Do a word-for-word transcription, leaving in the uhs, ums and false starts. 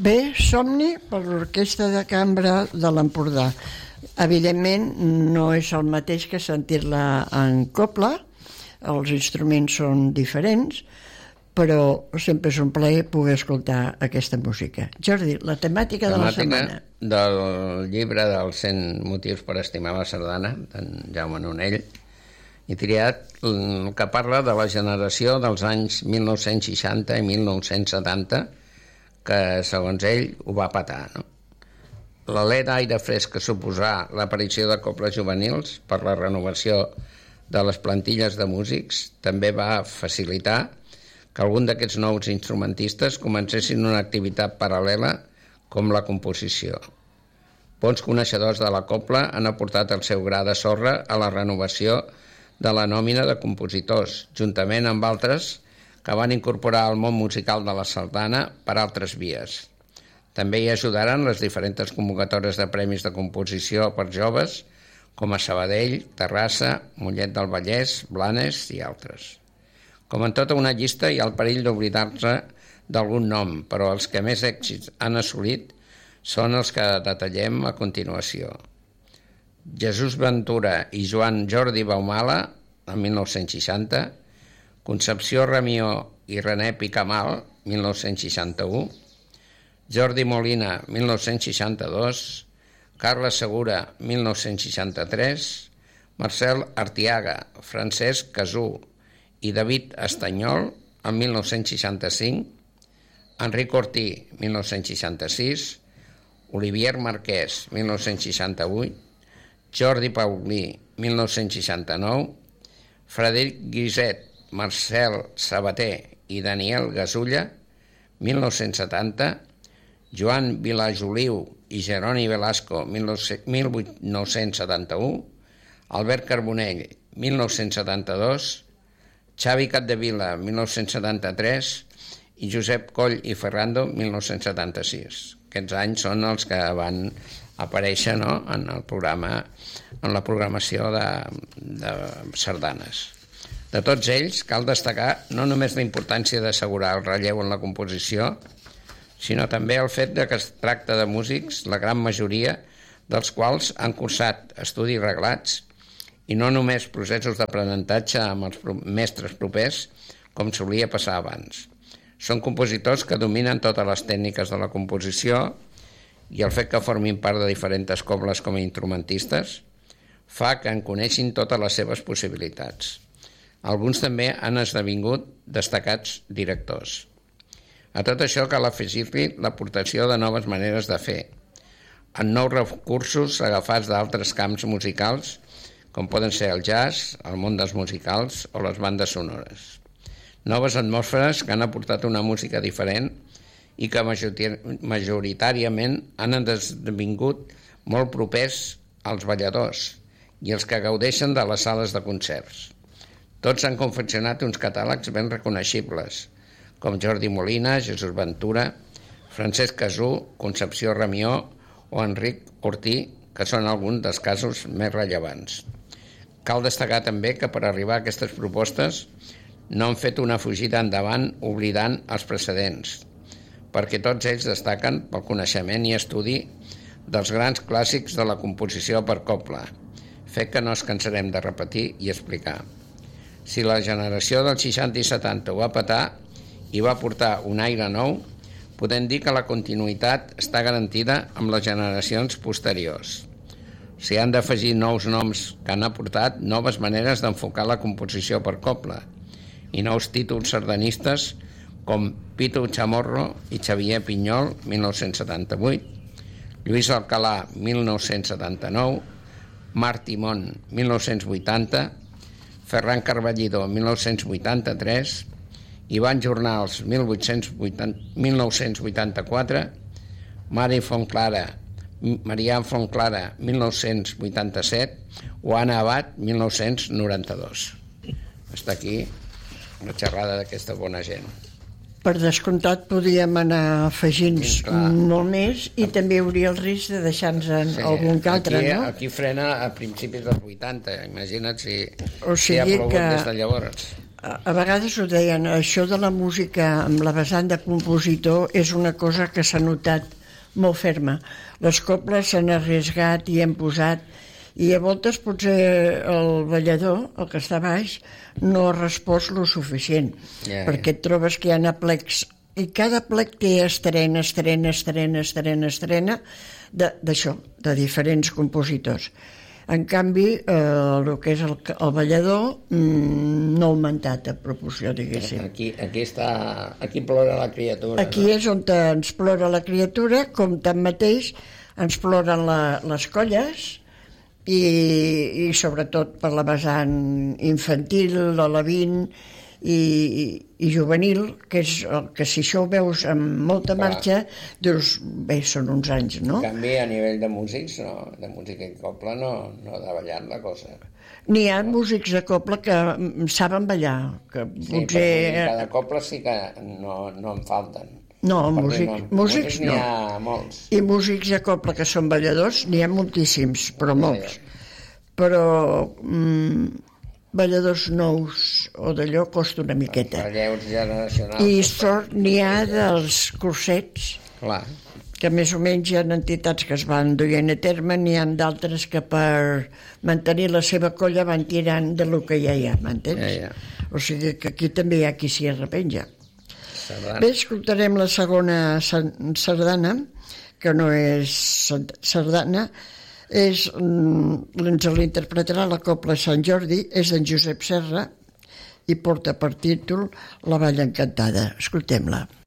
Bé, Somni per l'Orquestra de Cambra de l'Empordà. Evidentment no és el mateix que sentir-la en cobla, els instruments són diferents, però sempre és un plaer poder escoltar aquesta música. Jordi, la temàtica de la setmana. Del llibre dels cent motius per estimar la sardana, d'en Jaume Nonell, he triat el que parla de la generació dels anys mil nou-cents seixanta i mil nou-cents setanta, que, segons ell, ho va patar, no? L'alè d'aire fresc que suposà l'aparició de cobles juvenils per la renovació de les plantilles de músics també va facilitar que algun d'aquests nous instrumentistes comencessin una activitat paral·lela com la composició. Bons coneixedors de la cobla han aportat el seu gra de sorra a la renovació de la nòmina de compositors, juntament amb altres que van incorporar al món musical de la sardana per altres vies. També hi ajudaren les diferents convocatòries de premis de composició per joves, com a Sabadell, Terrassa, Mollet del Vallès, Blanes i altres. Com en tota una llista, hi ha el perill d'oblidar-se d'algun nom, però els que més èxits han assolit són els que detallem a continuació. Jesús Ventura i Joan Jordi Baumala, en mil nou-cents seixanta, Concepció Ramió i René Picamal, mil nou-cents seixanta-u, Jordi Molina, mil nou-cents seixanta-dos, Carles Segura, mil nou-cents seixanta-tres, Marcel Artiaga, Francesc Casú i David Estanyol, en mil nou-cents seixanta-cinc, Enric Ortí, mil nou-cents seixanta-sis, Olivier Marquès, mil nou-cents seixanta-vuit, Jordi Paulí, mil nou-cents seixanta-nou, Frederic Guiset, Marcel Sabater i Daniel Gasulla, mil nou-cents setanta, Joan Vilajoliu i Jeroni Velasco, mil nou-cents setanta-u, Albert Carbonell, mil nou-cents setanta-dos, Xavi Capdevila, mil nou-cents setanta-tres i Josep Coll i Ferrando, mil nou-cents setanta-sis. Aquests anys són els que van aparèixer, no?, en el programa, en la programació de, de sardanes. De tots ells, cal destacar no només la importància d'assegurar el relleu en la composició, sinó també el fet de que es tracta de músics, la gran majoria dels quals han cursat estudis reglats i no només processos d'aprenentatge amb els mestres propers, com solia passar abans. Són compositors que dominen totes les tècniques de la composició i el fet que formin part de diferents cobles com a instrumentistes fa que en coneixin totes les seves possibilitats. Alguns també han esdevingut destacats directors. A tot això cal afegir-li l'aportació de noves maneres de fer, en nous recursos agafats d'altres camps musicals, com poden ser el jazz, el món dels musicals o les bandes sonores. Noves atmosferes que han aportat una música diferent i que majoritàriament han esdevingut molt propers als balladors i els que gaudeixen de les sales de concerts. Tots han confeccionat uns catàlegs ben reconeixibles, com Jordi Molina, Jesús Ventura, Francesc Casú, Concepció Ramió o Enric Ortí, que són alguns dels casos més rellevants. Cal destacar també que per arribar a aquestes propostes no han fet una fugida endavant oblidant els precedents, perquè tots ells destaquen pel coneixement i estudi dels grans clàssics de la composició per cobla, fet que no ens cansarem de repetir i explicar. Si la generació dels seixanta i setanta ho va petar i va portar un aire nou, podem dir que la continuïtat està garantida amb les generacions posteriors. S'hi han d'afegir nous noms que han aportat noves maneres d'enfocar la composició per cobla i nous títols sardanistes com Pitu Chamorro i Xavier Pinyol, mil nou-cents setanta-vuit, Lluís Alcalà, mil nou-cents setanta-nou, Marc Timón, mil nou-cents vuitanta, Ferran Carballidó, mil nou-cents vuitanta-tres, Ivan Jornals, mil nou-cents vuitanta-quatre, Mari Fontclara, Marià Fontclara, mil nou-cents vuitanta-set, o Anna Abad, mil nou-cents noranta-dos. Està aquí la xerrada d'aquesta bona gent. Per descomptat podríem anar afegint sí, molt més i també hauria el risc de deixar-nos sí, algun que altre, aquí, no? Aquí frena a principis dels vuitanta, imagina't si, o sigui si ha plogut que des de llavors. a, a vegades ho deien, això de la música amb la vessant de compositor és una cosa que s'ha notat molt ferma. Les coples s'han arriesgat i han posat, i a voltes potser el ballador, el que està baix, no ha respost lo suficient, yeah, perquè et trobes que hi ha aplecs, i cada plec té estrena, estrena, estrena, estrena, estrena, d'això, de, de diferents compositors. En canvi, eh, el que és el, el ballador mmm, no ha augmentat a proporció, diguéssim. Aquí, aquí, està, aquí plora la criatura. Aquí no? És on ens plora la criatura, com tanmateix ens ploren la, les colles, i, i sobretot per la vessant infantil, l'alevint i, i, i juvenil, que és el que si això ho veus amb molta marxa, dius, bé, són uns anys, no? En canvi, a nivell de músics, no, de música i copla, no, no ha de ballar la cosa. N'hi ha no? músics de copla que saben ballar, que sí, potser... cada copla sí que no, no en falten. No, músic, no, músics, músics no. N'hi ha molts. I músics de copla que són balladors, n'hi ha moltíssims, però molts. Però mm, balladors nous o d'allò costa una miqueta. Relleus generacionals. I sort n'hi ha dels cursets, clar, que més o menys hi ha entitats que es van duent a terme, n'hi ha d'altres que per mantenir la seva colla van tirant de lo que ja hi ha, m'entens? Ja, ja. O sigui que aquí també hi ha qui s'hi arrepenja. Sardana. Bé, escoltarem la segona sardana, que no és sardana, és, ens l'interpretarà la Cobla Sant Jordi, és d'en Josep Serra i porta per títol La Vall Encantada. Escoltem-la.